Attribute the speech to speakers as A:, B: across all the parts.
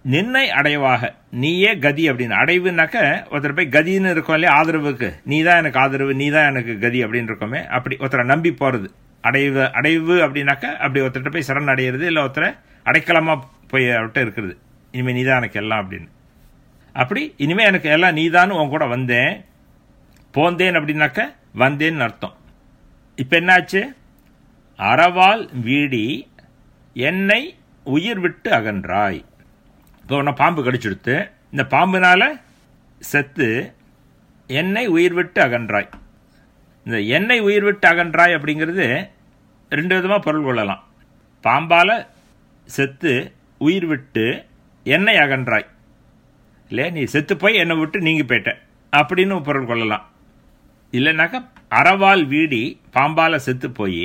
A: நின்னை அடைவாக, நீயே கதி அப்படின்னு. அடைவுனாக்க ஒருத்தர் போய் கதின்னு இருக்கோம் இல்லையா, ஆதரவுக்கு நீ தான் எனக்கு ஆதரவு, நீ தான் எனக்கு கதி அப்படின்னு இருக்கோமே, அப்படி ஒருத்தரை நம்பி போகிறது அடைவு அப்படின்னாக்க அப்படி ஒருத்தர்கிட்ட போய் சரண் அடையிறது, இல்லை ஒருத்தரை அடைக்கலமா போய் அவர்கிட்ட இருக்கிறது. இனிமேல் நீ தான் எனக்கு எல்லாம் அப்படின்னு. அப்படி இனிமேல் எனக்கு எல்லாம் நீதான்னு உன் கூட வந்தேன், போந்தேன் அப்படின்னாக்க வந்தேன்னு அர்த்தம். இப்போ என்னாச்சு? அறவால் வீடி என்னை உயிர் விட்டு அகன்றாய். இப்போ உன்னை பாம்பு கடிச்சுடுத்து, இந்த பாம்புனால செத்து என்னை உயிர் விட்டு அகன்றாய். இந்த என்னை உயிர் விட்டு அகன்றாய் அப்படிங்கிறது ரெண்டு விதமாக பொருள் கொள்ளலாம். பாம்பால் செத்து உயிர் விட்டு என்னை அகன்றாய், இல்லை நீ செத்து போய் என்னை விட்டு நீங்கி போயிட்ட அப்படின்னு பொருள் கொள்ளலாம். இல்லைனாக்கா அறவால் வீடி பாம்பால் செத்து போய்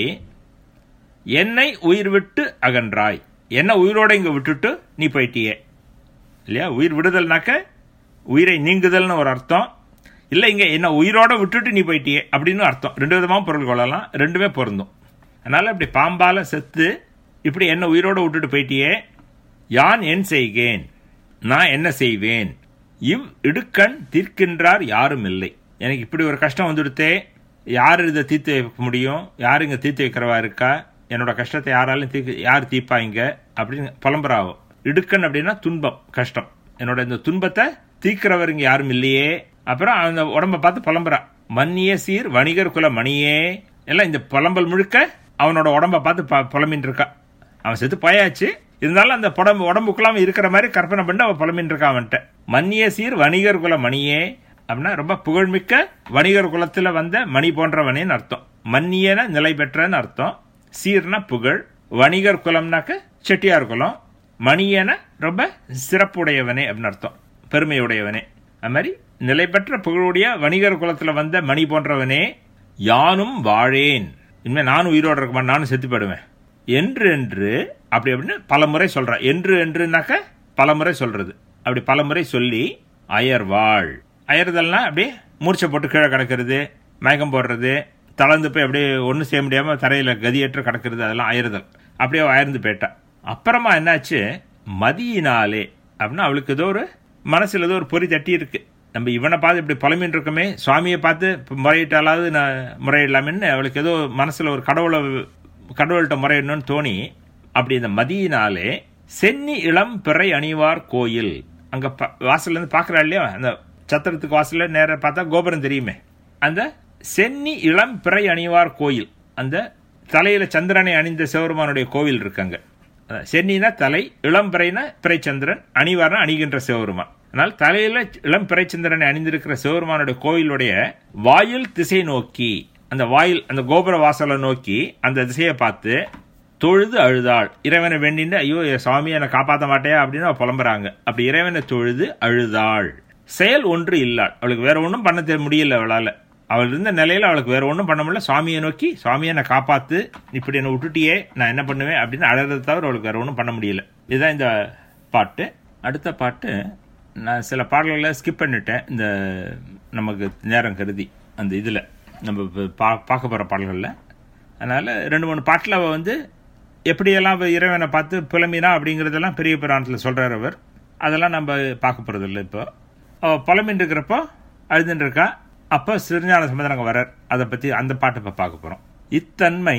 A: என்னை உயிர் விட்டு அகன்றாய், என்ன உயிரோட இங்கே விட்டுட்டு நீ போயிட்டியே இல்லையா. உயிர் விடுதல்னாக்க உயிரை நீங்குதல்னு ஒரு அர்த்தம், இல்லை இங்கே என்ன உயிரோட விட்டுட்டு நீ போயிட்டியே அப்படின்னு அர்த்தம். ரெண்டு விதமாக பொருள் கொள்ளலாம், ரெண்டுமே பொருந்தும். அதனால் இப்படி பாம்பால் செத்து இப்படி என்ன உயிரோடு விட்டுட்டு போயிட்டியே, யான் என் செய்கேன், நான் என்ன செய்வேன், இவ் இடுக்கண் தீர்க்கின்றார் யாரும் இல்லை. எனக்கு இப்படி ஒரு கஷ்டம் வந்துடுத்தே, யார் இதை தீர்த்து வைக்க முடியும், யார் இங்கே தீர்த்து வைக்கிறவா இருக்கா, என்னோட கஷ்டத்தை யாராலும் யார் தீர்ப்பாங்க அப்படின்னு புலம்புறாவும். இடுக்கண் அப்படின்னா துன்பம், கஷ்டம், என்னோட இந்த துன்பத்தை தீர்க்கிறவர் இங்கே யாரும் இல்லையே. அப்புறம் அந்த உடம்பை பார்த்து புலம்புறா, மன்னிய சீர் வணிகர் குல மணியே. எல்லாம் இந்த புலம்பல் முழுக்க அவனோட உடம்பை பார்த்து புலம்பின்னு இருக்கா. அவன் செத்து போயாச்சு, இருந்தாலும் அந்த உடம்புக்குள்ளாம இருக்கிற மாதிரி கற்பனை பண்ணி அவன் புலம்பின்னு இருக்கா அவன்கிட்ட. மன்னிய சீர் வணிகர் குல மணியே அப்படின்னா ரொம்ப புகழ்மிக்க வணிகர் குலத்துல வந்த மணி போன்றவனேன்னு அர்த்தம். மன்னியன நிலை பெற்றன்னு அர்த்தம். சீர்னா புகழ், வணிகர் குலம்னாக்க செட்டியார் குலம், மணியன ரொம்ப சிறப்புடையவனே அப்படின்னு அர்த்தம், பெருமையுடையவனே. அது மாதிரி நிலை பெற்ற புகழுடைய வணிகர் குலத்துல வந்த மணி போன்றவனே, யானும் வாழேன், இனிமேல் நானும் உயிரோடு இருக்க மாட்டேன், நானும் செத்து போயிடுவேன் என்று என்று அப்படி அப்படின்னு பல முறை சொல்றான். என்றுனாக்க பல முறை சொல்றது. அப்படி பல முறை சொல்லி அயர்வாள், அயர்தல்னா அப்படியே மூர்ச்சை போட்டு கீழே கிடக்கிறது, மயக்கம் போடுறது, தளர்ந்து போய் அப்படியே ஒன்றும் செய்ய முடியாமல் தரையில் கதியேற்று கிடக்கிறது, அதெல்லாம் அயர்தல். அப்படியே அயர்ந்து போயிட்டா. அப்புறமா என்னாச்சு? மதியினாலே அப்படின்னா அவளுக்கு ஏதோ ஒரு மனசில் ஏதோ ஒரு பொறி தட்டி இருக்கு. நம்ம இவனை பார்த்து இப்படி புலமின் இருக்கமே, சுவாமியை பார்த்து முறையிட்டாலாவது நான் முறையிடலாமின்னு அவளுக்கு ஏதோ மனசில் ஒரு கடவுள்கிட்ட முறையிடணும்னு தோணி, அப்படி இந்த மதியினாலே சென்னி இளம் பிறை அணிவார் கோயில், அங்கே வாசல்லேருந்து பார்க்குறா இல்லையா, அந்த சத்திரத்துக்கு வாசலில் நேராக பார்த்தா கோபுரம் தெரியுமே, அந்த சென்னி இளம் பிறை அணிவார் கோயில், அந்த தலையில் சந்திரனை அணிந்த சிவபெருமானுடைய கோவில் இருக்காங்க. சென்னினா தலை, இளம் பிறைனா பிறைச்சந்திரன், அணிவார்னா அணிகின்ற சிவபெருமான். ஆனால் தலையில இளம் பிறைச்சந்திரனை அணிந்திருக்கிற சிவபெருமானுடைய கோயிலுடைய வாயில் திசை நோக்கி, அந்த வாயில் அந்த கோபுர வாசலை நோக்கி அந்த திசையை பார்த்து தொழுது அழுதாள். இறைவனை வேண்டின்னு, ஐயோ சுவாமி என்னை காப்பாற்ற மாட்டேயா அப்படின்னு அவள் புலம்புறாங்க. அப்படி இறைவனை தொழுது அழுதாள். செயல் ஒன்று இல்லாள், அவளுக்கு வேற ஒன்றும் பண்ண முடியல அவளால். அவள் இருந்த நிலையில் அவளுக்கு வேற ஒன்றும் பண்ண முடியல. சுவாமியை நோக்கி, சுவாமியை என்னை காப்பாத்து, இப்படி என்னை விட்டுட்டியே, நான் என்ன பண்ணுவேன் அப்படின்னு அழகிறத தவிர அவளுக்கு வேற ஒன்றும் பண்ண முடியல. இதுதான் இந்த பாட்டு. அடுத்த பாட்டு நான் சில பாடல்களை ஸ்கிப் பண்ணிட்டேன், இந்த நமக்கு நேரம் கருதி. அந்த இதில் நம்ம பார்க்க போகிற பாடல்களில், அதனால் 2-3 பாட்டில் அவள் வந்து எப்படியெல்லாம் இறைவனை பார்த்து புலம்பினா அப்படிங்கிறதெல்லாம் பெரிய புராணத்தில் சொல்கிறார் அவர். அதெல்லாம் நம்ம பார்க்க போகிறதில்ல. இப்போ அவள் புலம்பின்னு இருக்கிறப்போ அழுதுன்னு இருக்கா. அப்போ சிறுஞான சம்பந்தர் வரார். அதை பற்றி அந்த பாட்டை இப்போ பார்க்க போகிறோம். இத்தன்மை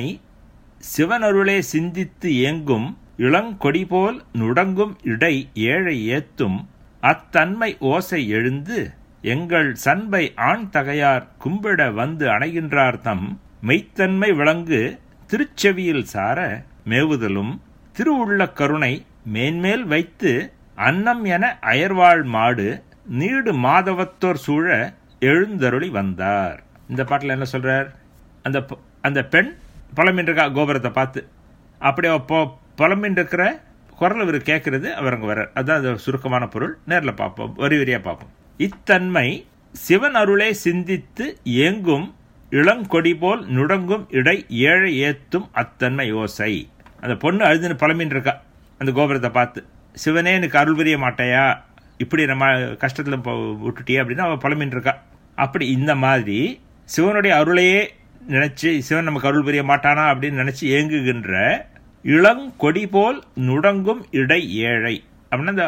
A: சிவனருளே சிந்தித்து ஏங்கும் இளங்கொடி போல் நுடங்கும் இடை ஏழை ஏத்தும் அத்தன்மை ஓசை எழுந்து எங்கள் சண்பை ஆண் தகையார் கும்பிட வந்து அணைகின்றார் தம் மெய்த்தன்மை விளங்கு திருச்செவியில் சார மேவுதலும் திருவுள்ள கருணை மேன்மேல் வைத்து அன்னம் என அயர்வாள் மாடு நீடு மாதவத்தோர் சூழ எழுந்தருளி வந்தார். இந்த பாட்டில் என்ன சொல்றார்? அந்த பெண் புலம்பின் இருக்கா கோபுரத்தை பார்த்து. அப்படி புலம்பின் இருக்கிற குரல் இவர் கேட்கறது, அவர் அங்கே வர்றார். அதுதான் அது சுருக்கமான பொருள். நேரில் பார்ப்போம், வரி வரியா பார்ப்போம். இத்தன்மை சிவன் அருளே சிந்தித்து ஏங்கும் இளங்கொடி போல் நுடங்கும் இடை ஏழை ஏத்தும் அத்தன்மை ஓசை. அந்த பொண்ணு அழுதுன்னு புலம்பின் இருக்கா அந்த கோபுரத்தை பார்த்து. சிவனே எனக்கு அருள் புரிய மாட்டையா, இப்படி நம்ம கஷ்டத்தில் விட்டுட்டியே அப்படின்னு அவள் புலம்பின் இருக்கா. அப்படி இந்த மாதிரி சிவனுடைய அருளையே நினைச்சு, சிவன் நமக்கு அருள் புரிய மாட்டானா அப்படின்னு நினைச்சு ஏங்குகின்ற இளங்கொடி போல் நுடங்கும் இடை ஏழை அப்படின்னா